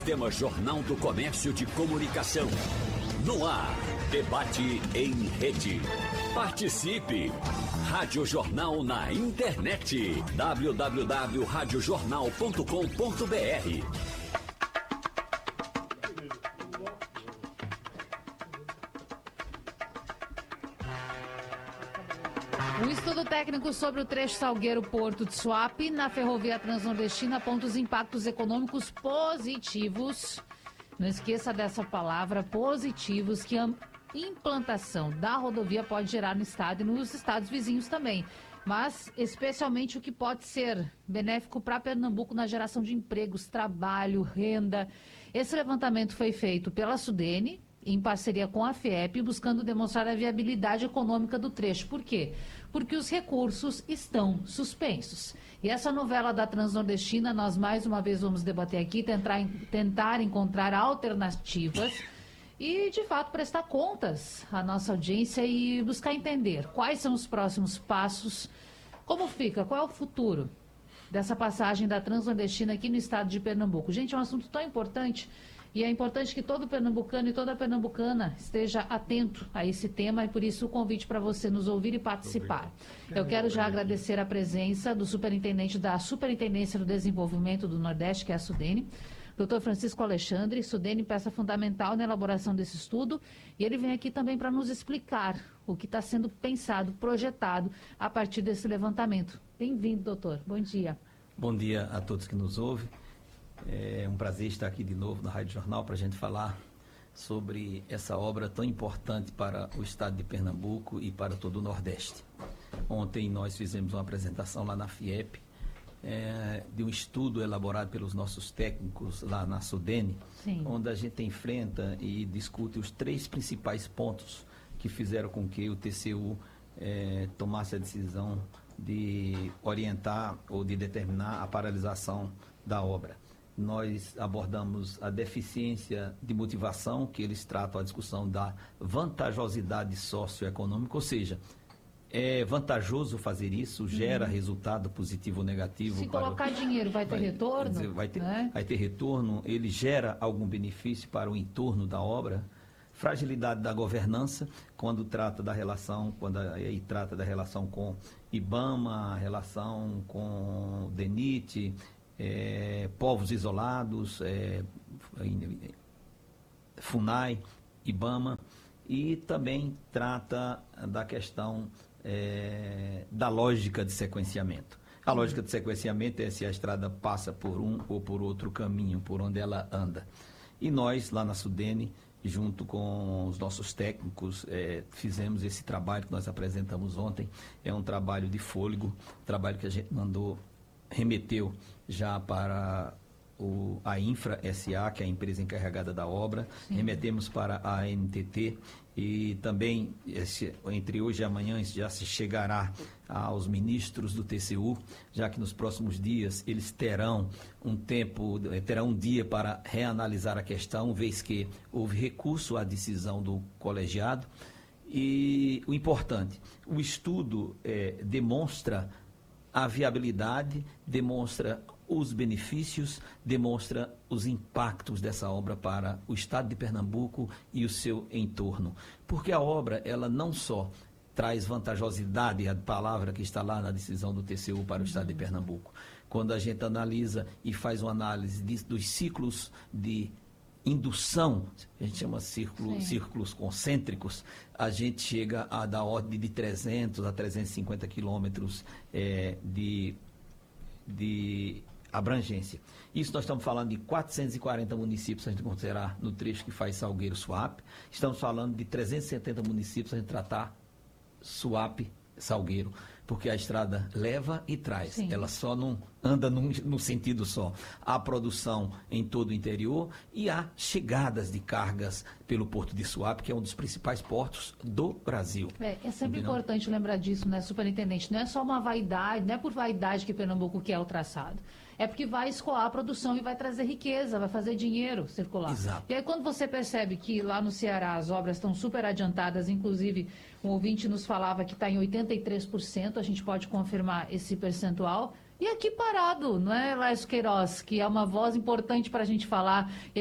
Tema Jornal do Comércio de Comunicação. No ar, debate em rede. Participe! Rádio Jornal na internet. www.radiojornal.com.br. Um estudo técnico sobre o trecho Salgueiro-Porto de Suape na ferrovia transnordestina aponta os impactos econômicos positivos. Não esqueça dessa palavra, positivos, que a implantação da rodovia pode gerar no estado e nos estados vizinhos também. Mas, especialmente, o que pode ser benéfico para Pernambuco na geração de empregos, trabalho, renda. Esse levantamento foi feito pela Sudene, em parceria com a FIEP, buscando demonstrar a viabilidade econômica do trecho. Por quê? Porque os recursos estão suspensos. E essa novela da Transnordestina, nós mais uma vez vamos debater aqui, tentar encontrar alternativas e, de fato, prestar contas à nossa audiência e buscar entender quais são os próximos passos, como fica, qual é o futuro dessa passagem da Transnordestina aqui no estado de Pernambuco. Gente, é um assunto tão importante. E é importante que todo pernambucano e toda pernambucana esteja atento a esse tema e por isso o convite para você nos ouvir e participar. Eu quero já agradecer a presença do superintendente da Superintendência do Desenvolvimento do Nordeste, que é a Sudene, Dr. Francisco Alexandre. Sudene, peça fundamental na elaboração desse estudo, e ele vem aqui também para nos explicar o que está sendo pensado, projetado a partir desse levantamento. Bem-vindo, doutor. Bom dia. Bom dia a todos que nos ouvem. É um prazer estar aqui de novo na Rádio Jornal para a gente falar sobre essa obra tão importante para o estado de Pernambuco e para todo o Nordeste. Ontem nós fizemos uma apresentação lá na FIEP, de um estudo elaborado pelos nossos técnicos lá na Sudene, Sim. Onde a gente enfrenta e discute os 3 principais pontos que fizeram com que o TCU tomasse a decisão de orientar ou de determinar a paralisação da obra. Nós abordamos a deficiência de motivação, que eles tratam a discussão da vantajosidade socioeconômica, ou seja, é vantajoso fazer isso, gera resultado positivo ou negativo. Se colocar dinheiro, vai ter retorno? Vai ter retorno, ele gera algum benefício para o entorno da obra. Fragilidade da governança, quando trata da relação, trata da relação com IBAMA, relação com DENIT, povos isolados, FUNAI, IBAMA, e também trata da questão da lógica de sequenciamento. A lógica de sequenciamento é se a estrada passa por um ou por outro caminho, por onde ela anda. E nós, lá na Sudene, junto com os nossos técnicos, fizemos esse trabalho que nós apresentamos ontem. É um trabalho de fôlego, trabalho que a gente remeteu já para a Infra SA, que é a empresa encarregada da obra. Sim. Remetemos para a ANTT e também, entre hoje e amanhã, já se chegará aos ministros do TCU, já que nos próximos dias eles terão um dia para reanalisar a questão, vez que houve recurso à decisão do colegiado. E o importante, o estudo demonstra a viabilidade, demonstra os benefícios, demonstra os impactos dessa obra para o estado de Pernambuco e o seu entorno. Porque a obra, ela não só traz vantajosidade, a palavra que está lá na decisão do TCU para o estado de Pernambuco. Quando a gente analisa e faz uma análise dos ciclos de indução, a gente chama círculos concêntricos, a gente chega a da ordem de 300 a 350 quilômetros de abrangência. Isso nós estamos falando de 440 municípios, a gente considerar no trecho que faz Salgueiro-Suape. Estamos falando de 370 municípios, a gente tratar Suape-Salgueiro, porque a estrada leva e traz. Sim. Ela só não anda num sentido só. Há produção em todo o interior e há chegadas de cargas pelo Porto de Suape, que é um dos principais portos do Brasil. É sempre importante lembrar disso, né, superintendente? Não é só uma vaidade, não é por vaidade que Pernambuco quer o traçado. É porque vai escoar a produção e vai trazer riqueza, vai fazer dinheiro circular. Exato. E aí quando você percebe que lá no Ceará as obras estão super adiantadas, inclusive um ouvinte nos falava que está em 83%, a gente pode confirmar esse percentual, E aqui parado, não é, Laércio Queiroz, que é uma voz importante para a gente falar.